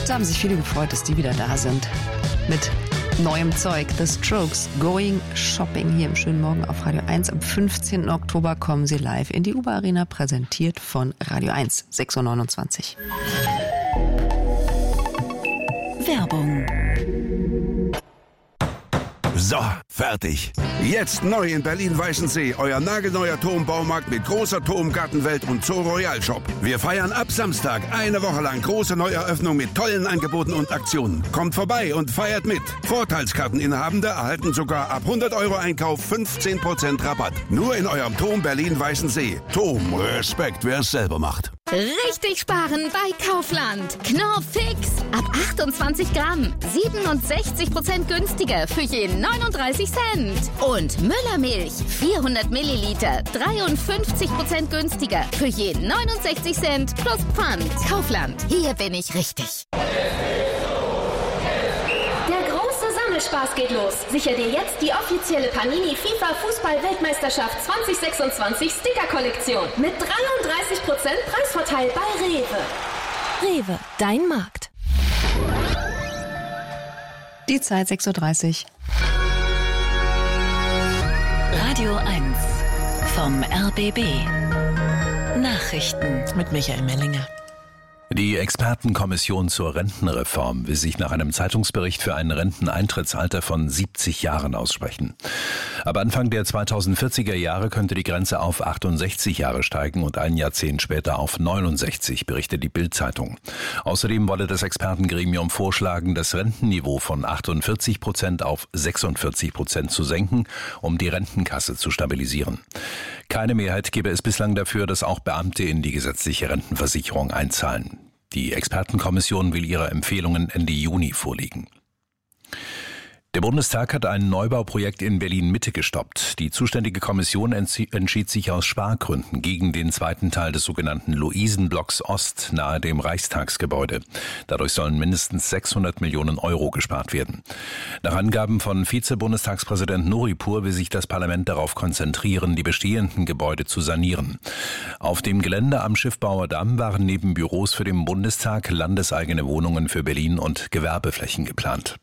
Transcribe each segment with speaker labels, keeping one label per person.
Speaker 1: Da haben sich viele gefreut, dass die wieder da sind. Mit neuem Zeug. The Strokes, Going Shopping hier im schönen Morgen auf Radio 1. Am 15. Oktober kommen sie live in die UBA Arena, präsentiert von Radio 1, 6.29 Uhr.
Speaker 2: Werbung.
Speaker 3: So, fertig. Jetzt neu in Berlin-Weißensee, euer nagelneuer Turmbaumarkt mit großer Turmgartenwelt und Zoo Royal Shop. Wir feiern ab Samstag eine Woche lang große Neueröffnung mit tollen Angeboten und Aktionen. Kommt vorbei und feiert mit. Vorteilskarteninhabende erhalten sogar ab 100 € Einkauf 15% Rabatt. Nur in eurem Turm Berlin-Weißensee. Turm, Respekt, wer es selber macht.
Speaker 4: Richtig sparen bei Kaufland. Knorr Fix. Ab 28 Gramm. 67% günstiger für jeden 39 Cent. Und Müllermilch. 400 Milliliter. 53% günstiger für jeden 69 Cent plus Pfand. Kaufland. Hier bin ich richtig.
Speaker 5: Spaß geht los. Sicher dir jetzt die offizielle Panini FIFA Fußball-Weltmeisterschaft 2026 Sticker-Kollektion mit 33% Preisvorteil bei Rewe.
Speaker 2: Rewe, dein Markt.
Speaker 1: Die Zeit 6.30 Uhr.
Speaker 2: Radio 1 vom RBB. Nachrichten mit Michael Mellinger.
Speaker 6: Die Expertenkommission zur Rentenreform will sich nach einem Zeitungsbericht für ein Renteneintrittsalter von 70 Jahren aussprechen. Ab Anfang der 2040er Jahre könnte die Grenze auf 68 Jahre steigen und ein Jahrzehnt später auf 69, berichtet die Bild-Zeitung. Außerdem wolle das Expertengremium vorschlagen, das Rentenniveau von 48% auf 46% zu senken, um die Rentenkasse zu stabilisieren. Keine Mehrheit gebe es bislang dafür, dass auch Beamte in die gesetzliche Rentenversicherung einzahlen. Die Expertenkommission will ihre Empfehlungen Ende Juni vorlegen. Der Bundestag hat ein Neubauprojekt in Berlin-Mitte gestoppt. Die zuständige Kommission entschied sich aus Spargründen gegen den zweiten Teil des sogenannten Luisenblocks Ost nahe dem Reichstagsgebäude. Dadurch sollen mindestens 600 Millionen € gespart werden. Nach Angaben von Vize-Bundestagspräsident Nuripur will sich das Parlament darauf konzentrieren, die bestehenden Gebäude zu sanieren. Auf dem Gelände am Schiffbauer Damm waren neben Büros für den Bundestag landeseigene Wohnungen für Berlin und Gewerbeflächen geplant.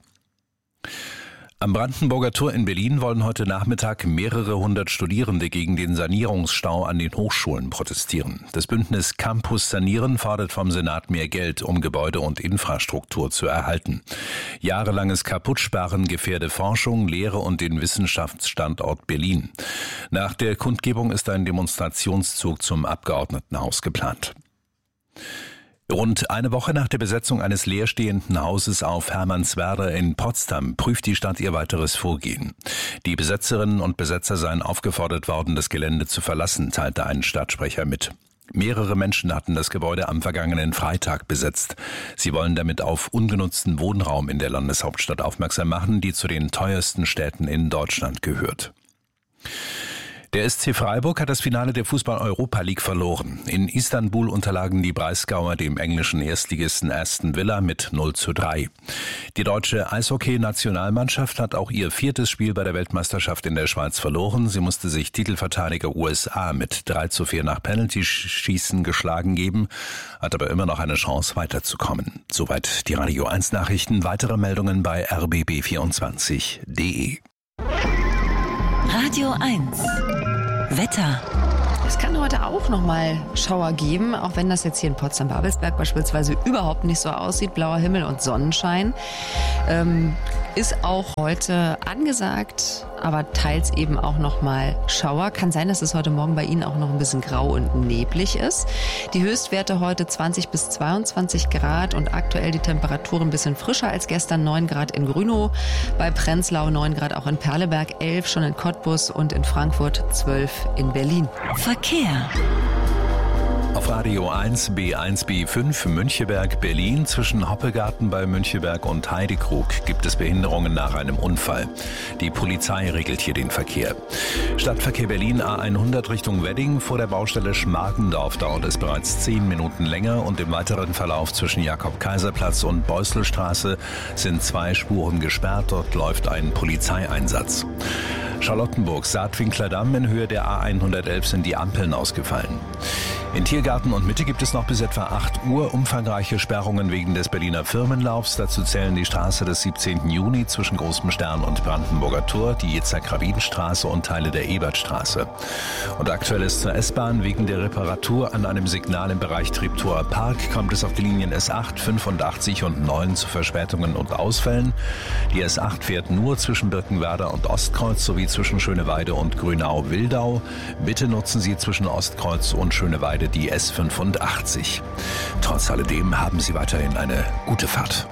Speaker 6: Am Brandenburger Tor in Berlin wollen heute Nachmittag mehrere hundert Studierende gegen den Sanierungsstau an den Hochschulen protestieren. Das Bündnis Campus Sanieren fordert vom Senat mehr Geld, um Gebäude und Infrastruktur zu erhalten. Jahrelanges Kaputtsperren gefährde Forschung, Lehre und den Wissenschaftsstandort Berlin. Nach der Kundgebung ist ein Demonstrationszug zum Abgeordnetenhaus geplant. Rund eine Woche nach der Besetzung eines leerstehenden Hauses auf Hermannswerder in Potsdam prüft die Stadt ihr weiteres Vorgehen. Die Besetzerinnen und Besetzer seien aufgefordert worden, das Gelände zu verlassen, teilte ein Stadtsprecher mit. Mehrere Menschen hatten das Gebäude am vergangenen Freitag besetzt. Sie wollen damit auf ungenutzten Wohnraum in der Landeshauptstadt aufmerksam machen, die zu den teuersten Städten in Deutschland gehört. Der SC Freiburg hat das Finale der Fußball-Europa League verloren. In Istanbul unterlagen die Breisgauer dem englischen Erstligisten Aston Villa mit 0:3. Die deutsche Eishockey-Nationalmannschaft hat auch ihr 4. Spiel bei der Weltmeisterschaft in der Schweiz verloren. Sie musste sich Titelverteidiger USA mit 3:4 nach Penalty-Schießen geschlagen geben, hat aber immer noch eine Chance weiterzukommen. Soweit die Radio 1 Nachrichten. Weitere Meldungen bei rbb24.de.
Speaker 2: Radio 1 Wetter.
Speaker 1: Es kann heute auch nochmal Schauer geben, auch wenn das jetzt hier in Potsdam-Babelsberg beispielsweise überhaupt nicht so aussieht. Blauer Himmel und Sonnenschein ist auch heute angesagt, aber teils eben auch nochmal Schauer. Kann sein, dass es heute Morgen bei Ihnen auch noch ein bisschen grau und neblig ist. Die Höchstwerte heute 20 bis 22 Grad und aktuell die Temperatur ein bisschen frischer als gestern. 9 Grad in Grünow, bei Prenzlau 9 Grad auch in Perleberg, 11 schon in Cottbus und in Frankfurt 12 in Berlin.
Speaker 2: Verkehr.
Speaker 6: Auf Radio 1 B1 B5 Müncheberg Berlin zwischen Hoppegarten bei Müncheberg und Heidekrug gibt es Behinderungen nach einem Unfall. Die Polizei regelt hier den Verkehr. Stadtverkehr Berlin A100 Richtung Wedding. Vor der Baustelle Schmargendorf dauert es bereits 10 Minuten länger und im weiteren Verlauf zwischen Jakob-Kaiser-Platz und Beuselstraße sind 2 Spuren gesperrt. Dort läuft ein Polizeieinsatz. Charlottenburg, Saatwinkler Damm in Höhe der A111 sind die Ampeln ausgefallen. In Tiergarten und Mitte gibt es noch bis etwa 8 Uhr umfangreiche Sperrungen wegen des Berliner Firmenlaufs. Dazu zählen die Straße des 17. Juni zwischen Großem Stern und Brandenburger Tor, die Yitzhak-Rabin-Straße und Teile der Ebertstraße. Und aktuell ist zur S-Bahn wegen der Reparatur an einem Signal im Bereich Treptower Park kommt es auf die Linien S8, 85 und 9 zu Verspätungen und Ausfällen. Die S8 fährt nur zwischen Birkenwerder und Ostkreuz sowie zwischen Schöneweide und Grünau-Wildau. Bitte nutzen Sie zwischen Ostkreuz und Schöneweide die S85. Trotz alledem haben Sie weiterhin eine gute Fahrt.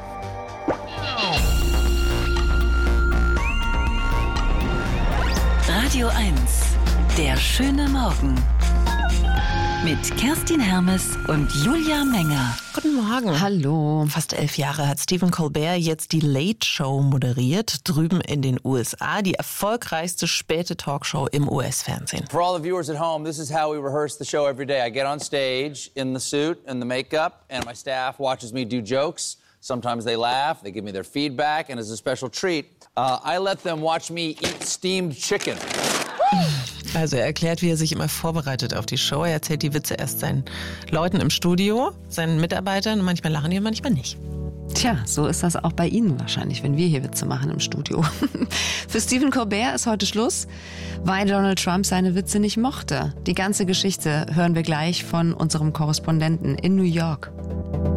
Speaker 2: Radio 1, der schöne Morgen. Mit Kerstin Hermes und Julia Menger.
Speaker 7: Guten Morgen.
Speaker 1: Hallo.
Speaker 7: Fast 11 Jahre hat Stephen Colbert jetzt die Late Show moderiert, drüben in den USA, die erfolgreichste späte Talkshow im US-Fernsehen.
Speaker 8: For all the viewers at home, this is how we rehearse the show every day. I get on stage in the suit and the makeup, and my staff watches me do jokes. Sometimes they laugh, they give me their feedback, and as a special treat, I let them watch me eat steamed chicken.
Speaker 7: Also er erklärt, wie er sich immer vorbereitet auf die Show. Er erzählt die Witze erst seinen Leuten im Studio, seinen Mitarbeitern. Und manchmal lachen die und manchmal nicht.
Speaker 1: Tja, so ist das auch bei Ihnen wahrscheinlich, wenn wir hier Witze machen im Studio. Für Stephen Colbert ist heute Schluss, weil Donald Trump seine Witze nicht mochte. Die ganze Geschichte hören wir gleich von unserem Korrespondenten in New York.